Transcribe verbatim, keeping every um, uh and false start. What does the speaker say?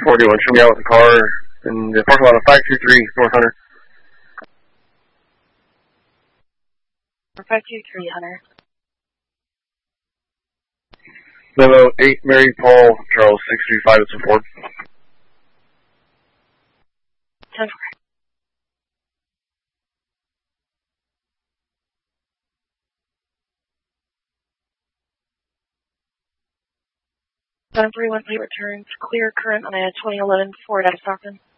forty-one, show me out with the car in the parking lot of five two three North Hunter. five two three, Hunter. Memo eight, Mary Paul, Charles six three five, it's a Ford. ten four. seven three one plate returns, clear current on a twenty eleven Ford out of Stockton.